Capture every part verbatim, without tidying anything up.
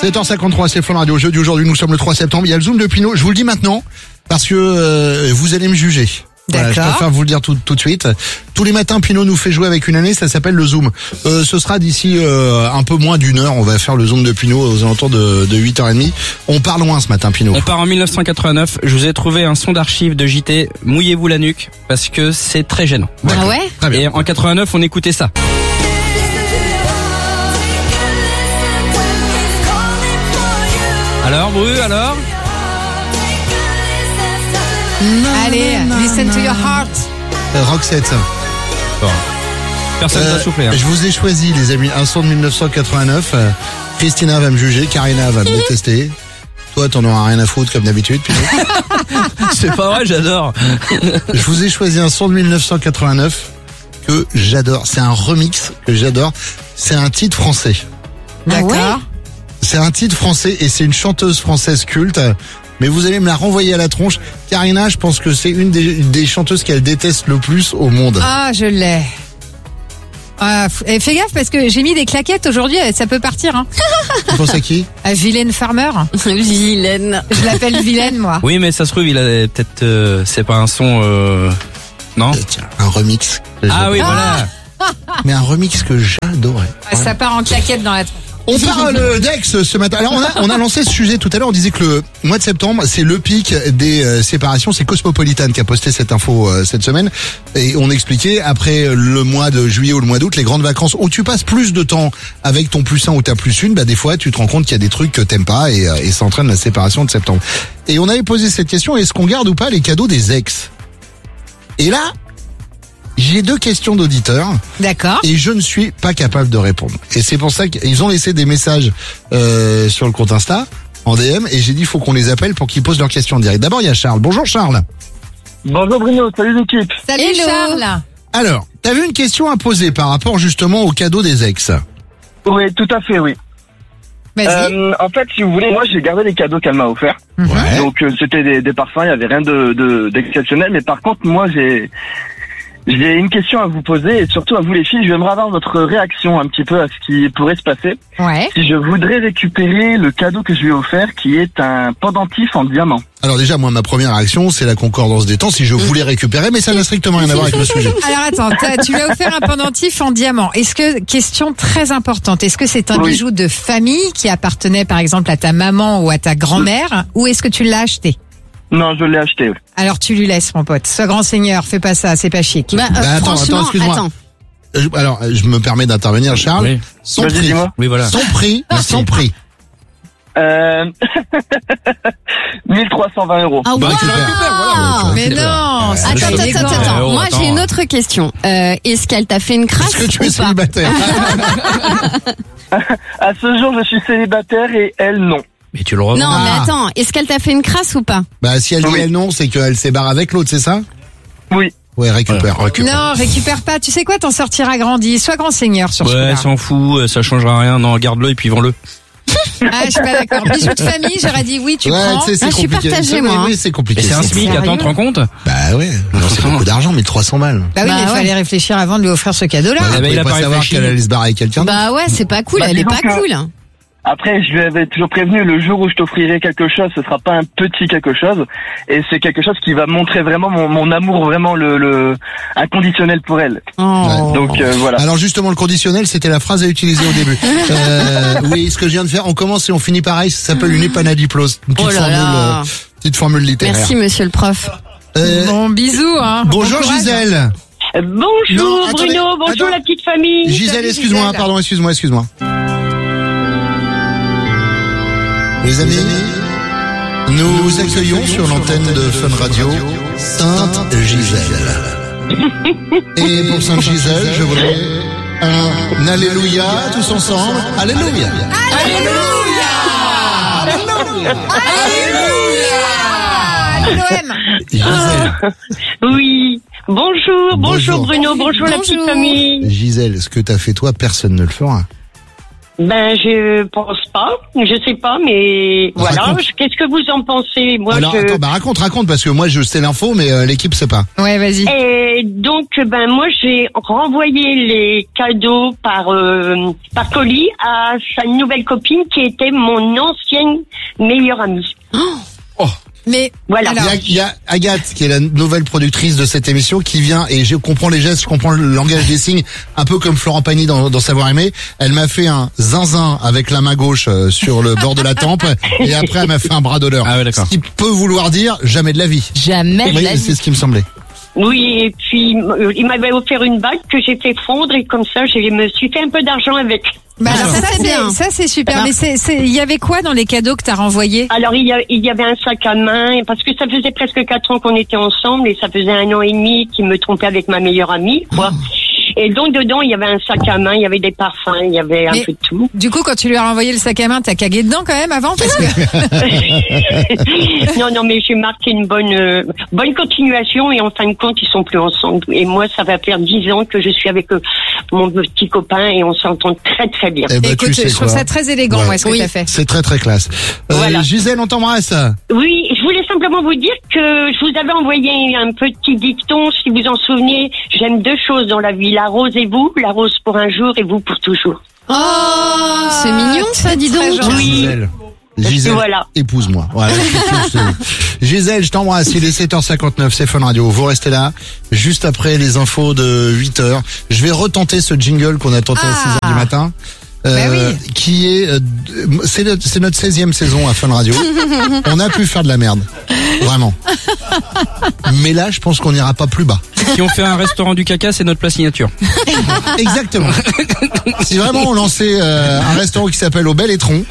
sept heures cinquante-trois, c'est Fun Radio. Jeudi aujourd'hui, nous sommes le trois septembre. Il y a le Zoom de Pinot. Je vous le dis maintenant parce que euh, vous allez me juger. Voilà, je préfère vous le dire tout, tout de suite. Tous les matins, Pinot nous fait jouer avec une année, ça s'appelle le Zoom. Euh, ce sera d'ici euh, un peu moins d'une heure. On va faire le Zoom de Pinot aux alentours de, de huit heures trente. On part loin ce matin, Pinot. On part en dix-neuf cent quatre-vingt-neuf. Je vous ai trouvé un son d'archives de J T. Mouillez-vous la nuque parce que c'est très gênant. Ah ouais? Très bien. Et en quatre-vingt-neuf, on écoutait ça. Alors, Bru, alors? Allez, listen to your heart. Euh, Roxette. Bon. Personne ne Euh, t'a soufflé. Hein. Je vous ai choisi, les amis, un son de dix-neuf cent quatre-vingt-neuf. Euh, Christina va me juger, Karina va me détester. Toi, t'en auras rien à foutre comme d'habitude, Pinot. C'est pas vrai, j'adore. Je vous ai choisi un son de dix-neuf cent quatre-vingt-neuf que j'adore. C'est un remix que j'adore. C'est un titre français. D'accord. ouais C'est un titre français et c'est une chanteuse française culte. Mais vous allez me la renvoyer à la tronche. Karina, je pense que c'est une des, des chanteuses qu'elle déteste le plus au monde. Ah, je l'ai. Ah, f- eh, fais gaffe parce que j'ai mis des claquettes aujourd'hui, eh, ça peut partir. Hein. Tu penses à qui? À Vilaine Farmer. Vilaine. Je l'appelle Vilaine, moi. Oui, mais ça se trouve, il a peut-être... euh, c'est pas un son... Euh... Non Euh, Tiens, un remix. que Ah oui, j'adore. voilà. Mais un remix que j'adorais. Ah, ça part en claquettes dans la tronche. On parle d'ex ce matin. Alors on a, on a lancé ce sujet tout à l'heure. On disait que le mois de septembre, c'est le pic des euh, séparations. C'est Cosmopolitan qui a posté cette info euh, cette semaine. Et on expliquait, après le mois de juillet ou le mois d'août, les grandes vacances où tu passes plus de temps avec ton plus un ou ta plus une, bah des fois tu te rends compte qu'il y a des trucs que t'aimes pas et, euh, et ça entraîne la séparation de septembre. Et on avait posé cette question, est-ce qu'on garde ou pas les cadeaux des ex? Et là, j'ai deux questions d'auditeurs. D'accord. Et je ne suis pas capable de répondre. Et c'est pour ça qu'ils ont laissé des messages euh, sur le compte Insta, en D M, et j'ai dit il faut qu'on les appelle pour qu'ils posent leurs questions en direct. D'abord, il y a Charles. Bonjour Charles. Bonjour Bruno, salut l'équipe. Salut Hello. Charles. Alors, t'avais une question à poser par rapport justement au cadeau des ex. Oui, tout à fait, oui. Vas-y. Euh, en fait, si vous voulez, moi j'ai gardé les cadeaux qu'elle m'a offerts. Ouais. Donc euh, c'était des, des parfums, il y avait rien de de- d'exceptionnel. Mais par contre, moi j'ai j'ai une question à vous poser et surtout à vous les filles. J'aimerais avoir votre réaction un petit peu à ce qui pourrait se passer Ouais. si je voudrais récupérer le cadeau que je lui ai offert, qui est un pendentif en diamant. Alors déjà, moi, ma première réaction, c'est la concordance des temps, si je voulais récupérer, mais ça n'a strictement rien à voir avec le sujet. Alors attends, t'as- tu lui as offert un pendentif en diamant. Est-ce que, question très importante, est-ce que c'est un Oui. bijou de famille qui appartenait par exemple à ta maman ou à ta grand-mère, ou est-ce que tu l'as acheté? Non, je l'ai acheté. Oui. Alors tu lui laisses, mon pote. Sois grand seigneur, fais pas ça, c'est pas chic. Bah, euh, Bah, attends, franchement, attends, excuse-moi. attends. Euh, Alors, je me permets d'intervenir, Charles. Oui. Sans Vas-y, prix. dis-moi. Oui, voilà. Sans prix, sans prix. Euh... mille trois cent vingt euros. Ah Bah, ouais. récupère, voilà. Mais non, Euh, c'est Attends, pas attends, élégant. attends, attends. Oh, Moi, attends. j'ai une autre question. Euh, est-ce qu'elle t'a fait une crasse Est-ce que tu es ou pas célibataire? À ce jour, je suis célibataire et elle non. Mais tu le revends. Non, mais Ah. attends. Est-ce qu'elle t'a fait une crasse ou pas? Bah, si elle dit Oui. elle non, c'est qu'elle s'est barre avec l'autre, c'est ça? Oui. Ouais, récupère, récupère. Non, récupère pas. Tu sais quoi, t'en sortiras grandi. Sois grand seigneur sur ce Ouais, coup-là. s'en fout, euh, ça changera rien. Non, garde-le et puis vends-le. Ah, je suis pas d'accord. Bijou de famille, j'aurais dit oui, tu ouais, prends. tu sais, c'est Ah, je suis compliqué. partagée, C'est- moi, hein. Oui, c'est compliqué. Mais c'est un c'est- SMIC, sérieux attends, tu te rends compte? Bah ouais, non, c'est beaucoup d'argent, mille trois cents balles. Bah oui, Bah mais il ouais. fallait réfléchir avant de lui offrir ce cadeau-là. Ouais, bah, vous il pouvez a pas pas savoir réfléchi. qu'elle allait se barrer avec quelqu'un. Bah ouais, c'est pas cool. Bah, Elle est disons pas que- cool. Après, je lui avais toujours prévenu, le jour où je t'offrirai quelque chose, ce sera pas un petit quelque chose, et c'est quelque chose qui va montrer vraiment mon, mon amour, vraiment le, le inconditionnel pour elle. Oh. Donc euh, voilà. Alors justement, le conditionnel, c'était la phrase à utiliser au début. Euh, oui, ce que je viens de faire, on commence et on finit pareil, ça s'appelle une épanadiplose. Une petite Oh là formule, là. euh, petite formule littéraire. Merci, monsieur le prof. Euh, Bon, bisous, hein. bonjour Bon courage. Gisèle. Euh, Bonjour Non, attendez, Bruno, bonjour attends. la petite famille. Gisèle, Salut, excuse-moi, Gisèle. pardon, excuse-moi, excuse-moi. Les amis, nous accueillons sur l'antenne de Fun Radio Sainte Gisèle. Et pour Sainte Gisèle, je voudrais un Alléluia tous ensemble. Alléluia. Allez, l'O M. Gisèle, Oui, bonjour, bonjour, Bonjour. Bruno, bonjour, la petite Bonjour. famille. Gisèle, ce que t'as fait toi, personne ne le fera. Ben, je pense pas. Je sais pas, mais voilà. Raconte. Qu'est-ce que vous en pensez? Moi, Alors je... attends, bah raconte, raconte parce que moi je sais l'info, mais euh, l'équipe sait pas. Ouais, vas-y. Et donc, ben moi, j'ai renvoyé les cadeaux par euh, par colis à sa nouvelle copine qui était mon ancienne meilleure amie. Oh. Mais Voilà. alors, Il y, a, il y a Agathe qui est la nouvelle productrice de cette émission qui vient et je comprends les gestes, je comprends le langage des signes, un peu comme Florent Pagny dans, dans Savoir Aimer. Elle m'a fait un zinzin avec la main gauche euh, sur le bord de la tempe et après elle m'a fait un bras d'honneur. Ah ouais, d'accord. Ce qui peut vouloir dire jamais de la vie. Jamais de Oui, la vie. c'est ce qui me semblait. Oui, et puis euh, il m'avait offert une bague que j'ai fait fondre et comme ça, je me suis fait un peu d'argent avec. bah, alors, ça, ça, c'est c'est bien. ça c'est super. Ça Mais c'est c'est il y avait quoi dans les cadeaux que t'as renvoyés? Alors il y, a, il y avait un sac à main parce que ça faisait presque quatre ans qu'on était ensemble et ça faisait un an et demi qu'il me trompait avec ma meilleure amie, quoi. Et donc dedans il y avait un sac à main, il y avait des parfums, il y avait un Mais- peu de tout. Du coup, quand tu lui as renvoyé le sac à main, t'as cagué dedans quand même avant parce que non non mais j'ai marqué une bonne euh, bonne continuation et en fin de compte ils sont plus ensemble et moi ça va faire dix ans que je suis avec euh, mon petit copain et on s'entend très très bien. Eh ben, écoute, tu sais je trouve quoi. ça très élégant, Ouais. moi, ce que Oui. t'as fait. C'est très très classe. Euh, Voilà. Gisèle, on t'embrasse. Oui, je voulais simplement vous dire que je vous avais envoyé un petit dicton, si vous en souvenez. J'aime deux choses dans la vie, la rose et vous, la rose pour un jour et vous pour toujours. Oh, c'est mignon ça, dis Très donc. gentil. Oui. Gisèle. Gisèle, Voilà. épouse-moi. Voilà, c'est tout, c'est- Gisèle, je t'embrasse. Il est sept heures cinquante-neuf, c'est Fun Radio. Vous restez là. Juste après les infos de huit heures. Je vais retenter ce jingle qu'on a tenté à Ah. six heures du matin. Euh, Bah oui. Qui est, euh, c'est le- c'est notre seizième saison à Fun Radio. On a pu faire de la merde. Vraiment. Mais là, je pense qu'on n'ira pas plus bas. Si on fait un restaurant du caca, c'est notre plat signature. Exactement. Si vraiment on lançait euh, un restaurant qui s'appelle Au Bel Étron,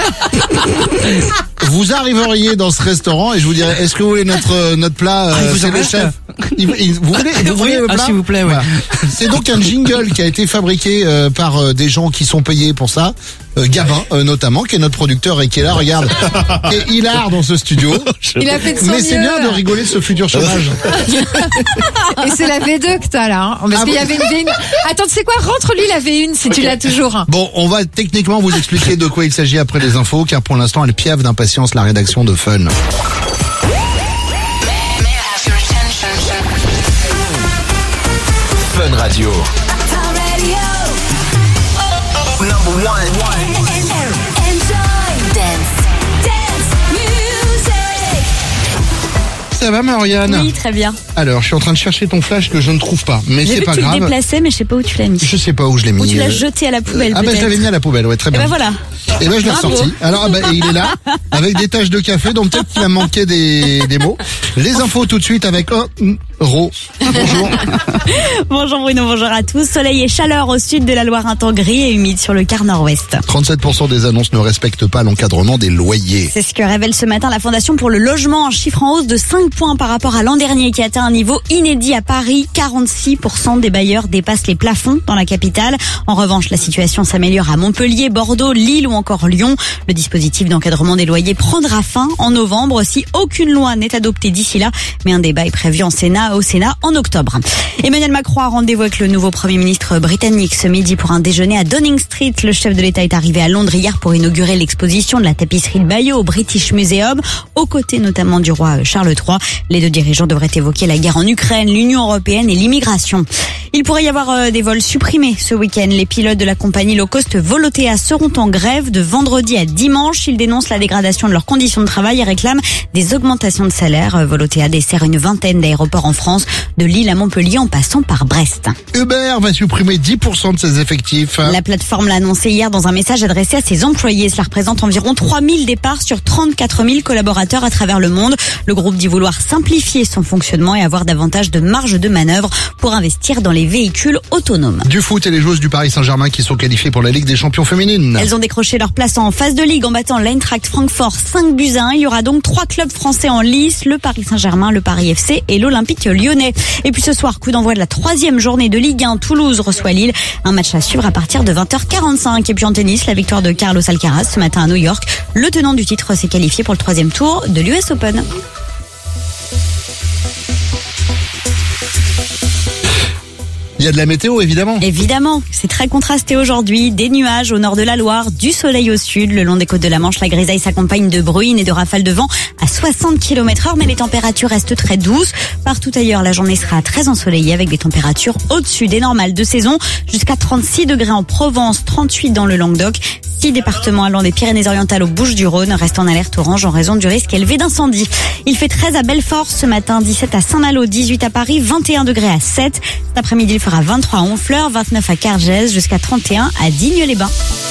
vous arriveriez dans ce restaurant et je vous dirais, est-ce que vous voulez notre euh, notre plat euh, Ah, il vous c'est en le reste chef. Il- il- vous voulez, vous voulez le Ah, plat s'il vous plaît, ouais. Voilà. C'est donc un jingle qui a été fabriqué euh, par euh, des gens qui sont payés pour ça. Euh, Gabin euh, notamment, qui est notre producteur et qui est là, regarde, et hilar dans ce studio. Il a fait de son Mais c'est mieux. bien de rigoler de ce futur chômage. Et c'est la V deux que t'as là, hein. Parce Ah qu'il y bon avait une V un. Attends, tu sais quoi? Rentre-lui la V un si tu l'as toujours. Bon, on va techniquement vous expliquer de quoi il s'agit après les infos, car pour l'instant, elle piaffe d'impatience la rédaction de Fun. Fun Radio. Number one. Ça va, Marianne? Oui, très bien. Alors, je suis en train de chercher ton flash que je ne trouve pas, mais J'ai c'est vu pas que tu le grave. déplaçais, mais je sais pas où tu l'as mis. Je sais pas où je l'ai mis. Ou tu l'as euh, jeté à la poubelle, Ah ben je peut-être. l'avais mis à la poubelle, ouais, très Et bien. ben voilà. Et ben je l'ai Bravo. ressorti. Alors ah ben, et il est là, avec des taches de café, donc peut-être qu'il a manqué des, des mots. Les infos tout de suite avec oh, mm, Ro. Bonjour. Bonjour Bruno, bonjour à tous. Soleil et chaleur au sud de la Loire, un temps gris et humide sur le quart nord-ouest. trente-sept pour cent des annonces ne respectent pas l'encadrement des loyers. C'est ce que révèle ce matin la Fondation pour le logement, un chiffre en hausse de cinq points par rapport à l'an dernier qui atteint un niveau inédit à Paris. quarante-six pour cent des bailleurs dépassent les plafonds dans la capitale. En revanche, la situation s'améliore à Montpellier, Bordeaux, Lille ou encore Lyon. Le dispositif d'encadrement des loyers prendra fin en novembre si aucune loi n'est adoptée d'ici là. Mais un débat est prévu en Sénat, au Sénat en octobre. Emmanuel Macron a rendez-vous avec le nouveau Premier ministre britannique ce midi pour un déjeuner à Downing Street. Le chef de l'État est arrivé à Londres hier pour inaugurer l'exposition de la tapisserie de Bayeux au British Museum, aux côtés notamment du roi Charles trois. Les deux dirigeants devraient évoquer la guerre en Ukraine, l'Union européenne et l'immigration. Il pourrait y avoir euh, des vols supprimés ce week-end. Les pilotes de la compagnie low cost Volotea seront en grève de vendredi à dimanche. Ils dénoncent la dégradation de leurs conditions de travail et réclament des augmentations de salaire. Euh, Volotea dessert une vingtaine d'aéroports en France, de Lille à Montpellier en passant par Brest. Uber va supprimer dix pour cent de ses effectifs. La plateforme l'a annoncé hier dans un message adressé à ses employés. Cela représente environ trois mille départs sur trente-quatre mille collaborateurs à travers le monde. Le groupe dit vouloir simplifier son fonctionnement et avoir davantage de marge de manœuvre pour investir dans les véhicules autonomes. Du foot et les joueuses du Paris Saint-Germain qui sont qualifiées pour la Ligue des Champions féminines. Elles ont décroché leur place en phase de ligue en battant l'Eintracht Francfort cinq buts à un. Il y aura donc trois clubs français en lice, le Paris Saint-Germain, le Paris F C et l'Olympique Lyonnais. Et puis ce soir, coup d'envoi de la troisième journée de Ligue un. Toulouse reçoit Lille. Un match à suivre à partir de vingt heures quarante-cinq. Et puis en tennis, la victoire de Carlos Alcaraz ce matin à New York. Le tenant du titre s'est qualifié pour le troisième tour de l'U S Open. Il y a de la météo, évidemment. Évidemment, c'est très contrasté aujourd'hui. Des nuages au nord de la Loire, du soleil au sud. Le long des côtes de la Manche, la grisaille s'accompagne de bruines et de rafales de vent à soixante kilomètres heure, mais les températures restent très douces. Partout ailleurs, la journée sera très ensoleillée avec des températures au-dessus des normales de saison, jusqu'à trente-six degrés en Provence, trente-huit dans le Languedoc. Six départements allant des Pyrénées-Orientales aux Bouches-du-Rhône restent en alerte orange en raison du risque élevé d'incendie. Il fait treize à Belfort ce matin, dix-sept à Saint-Malo, dix-huit à Paris, vingt et un degrés à Sète. Cet après-midi, il fera vingt-trois à Honfleur, vingt-neuf à Cargès, jusqu'à trente et un à Digne-les-Bains.